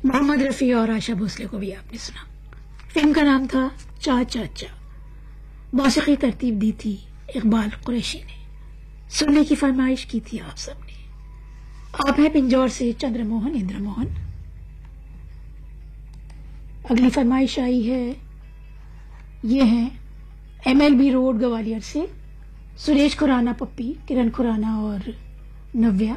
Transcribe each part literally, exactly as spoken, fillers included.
मोहम्मद रफी और आशा भोसले को भी आपने सुना। फिल्म का नाम था चा चा चा। मौसीकी तरतीब दी थी इकबाल कुरैशी ने। सुनने की फरमाइश की थी आप सबने। आप हैं पिंजौर से चंद्रमोहन इंद्रमोहन। अगली फरमाइश आई है, ये है एमएलबी रोड ग्वालियर से सुरेश खुराना पप्पी, किरण खुराना और नव्या।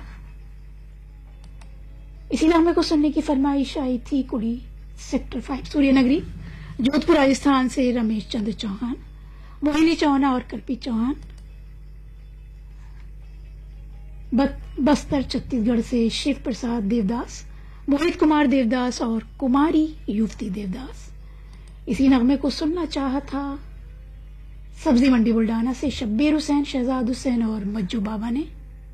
इसी नामे को सुनने की फरमाइश आई थी कुड़ी सेक्टर फाइव सूर्यनगरी जोधपुर राजस्थान से रमेश चंद्र चौहान, मोहिनी चौहान और कल्पी चौहान। बस्तर छत्तीसगढ़ से शिव प्रसाद देवदास, मोहित कुमार देवदास और कुमारी युवती देवदास। इसी नगमे को सुनना चाहा था सब्जी मंडी बुल्डाना से शब्बीर हुसैन, शहजाद हुसैन और मज्जू बाबा ने।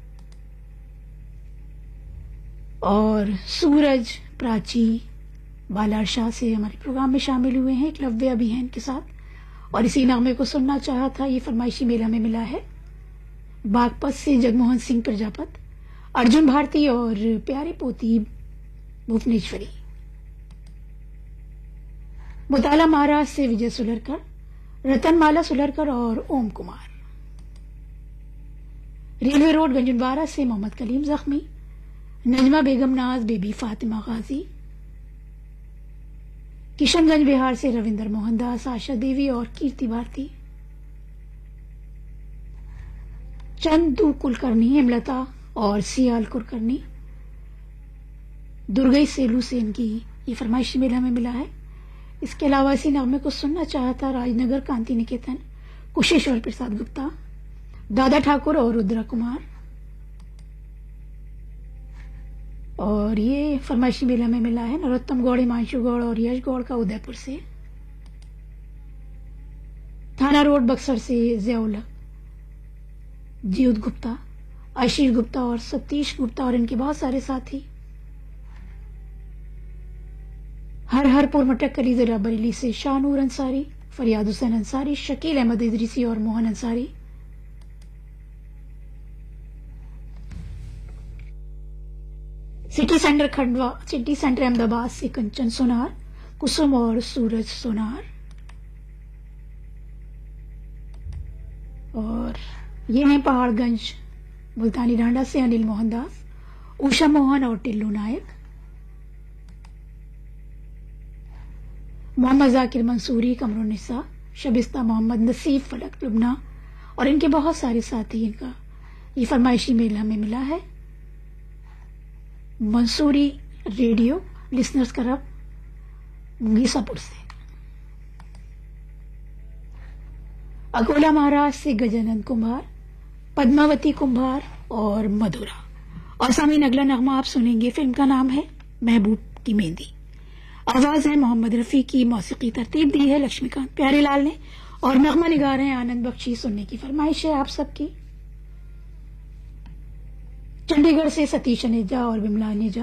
और सूरज प्राची बालार शाह से हमारे प्रोग्राम में शामिल हुए हैं, एकलव्य भी हैं इनके साथ। और इसी नगमे को सुनना चाहा था, ये फरमाइशी मेला में मिला है बागपत से जगमोहन सिंह प्रजापत, अर्जुन भारती और प्यारी पोती भुवनेश्वरी। मुताला महाराज से विजय सुलरकर, रतनमाला सुलरकर और ओम कुमार। रेलवे रोड गंजनवारा से मोहम्मद कलीम जख्मी, नजमा बेगम नाज, बेबी फातिमा गाजी। किशनगंज बिहार से रविंदर मोहनदास, आशा देवी और कीर्ति भारती। चंदू कुलकर्णी, हेमलता और सियाल कुलकर्णी। दुर्गई सेलू से इनकी ये फरमाइशी मेला में मिला है। इसके अलावा इसी नगमे को सुनना चाहा था राजनगर कांति निकेतन, कुशेश्वर प्रसाद गुप्ता, दादा ठाकुर और रुद्रा कुमार। और ये फरमाइशी मेला में मिला है नरोत्तम गौड़, हिमांशु गौड़ और यश गौड़ का उदयपुर से। थाना रोड बक्सर से जयाउल जीउद गुप्ता, आशीष गुप्ता और सतीश गुप्ता और इनके बहुत सारे साथी। हर हरपुर मटक्कली जिला बरेली से शाहनूर अंसारी, फरियाद हुसैन अंसारी, शकील अहमद इदरीसी और Mohan Ansari. City centre Khandwa, city centre Ahmedabad से कंचन सोनार, कुसुम और सूरज सोनार। और ये हैं पहाड़गंज मुल्तानी डांडा से अनिल मोहनदास, उषा मोहन और टिल्लू नायक। मोहम्मद जाकिर मंसूरी, कमरुन्निसा, शबिस्ता मोहम्मद, नसीब फलक लुबना और इनके बहुत सारे साथी। इनका ये फरमाइशी मेला में मिला है मंसूरी रेडियो लिसनर्स क्लब गीसापुर से। अकोला महाराज से गजानंद कुम्हार, पद्मावती कुम्हार और मधुरा। और सामीन अगला नगमा आप सुनेंगे, फिल्म का नाम है महबूब की मेहंदी। आवाज है मोहम्मद रफी की, मौसीकी तरतीब दी है लक्ष्मीकांत प्यारेलाल ने और नगमा निगार है आनंद बख्शी। सुनने की फरमाइश है आप सबकी। चंडीगढ़ से सतीश अनेजा और विमला अनेजा।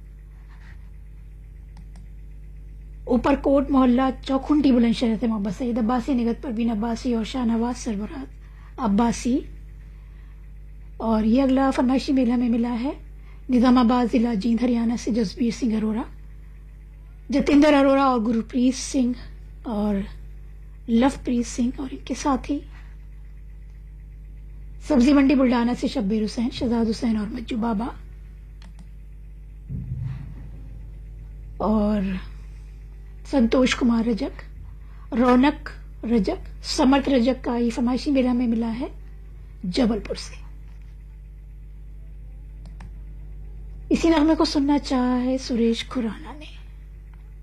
ऊपरकोट मोहल्ला चौखुंटी बुलंदशहर से मोहम्मद सईद अब्बासी, निगत परवीन अब्बासी और शाहनवाज सरबराज अब्बासी। और ये अगला फरमाइशी मेला में मिला है निजामाबाद जिला जींद हरियाणा से जसबीर सिंह अरोरा, जतेंद्र अरोरा और गुरप्रीत सिंह और लवप्रीत सिंह और इनके साथी। सब्जी मंडी बुल्डाना से शब्बीर हुसैन, शहजाद हुसैन और मज्जू बाबा। और संतोष कुमार रजक, रौनक रजक, समर्थ रजक का ये फरमाइशी मेला में मिला है जबलपुर से। इसी नगमे को सुनना चाहा है सुरेश खुराना ने।